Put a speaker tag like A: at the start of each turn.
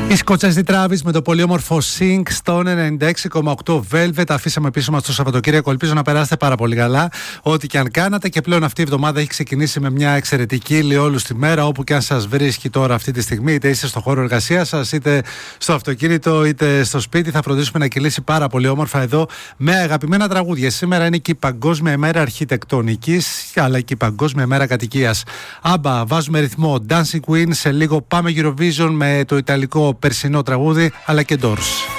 A: Η Σκοτσέζη Travis με το πολύ όμορφο Sync στο 96,8 Velvet. Αφήσαμε πίσω μας το Σαββατοκύριακο. Ελπίζω να περάσετε πάρα πολύ καλά. Ό,τι και αν κάνατε. Και πλέον αυτή η εβδομάδα έχει ξεκινήσει με μια εξαιρετική ύλη όλου τη μέρα. Όπου και αν σας βρίσκει τώρα αυτή τη στιγμή, είτε είστε στο χώρο εργασίας σας, είτε στο αυτοκίνητο, είτε στο σπίτι, θα φροντίσουμε να κυλήσει πάρα πολύ όμορφα εδώ με αγαπημένα τραγούδια. Σήμερα είναι και η Παγκόσμια ημέρα αρχιτεκτονικής, αλλά και η Παγκόσμια ημέρα κατοικίας. Άμπα, βάζουμε ρυθμό. Dancing Queen. Σε λίγο πάμε Eurovision με το ιταλικό περσινό τραγούδι, αλλά και Doors.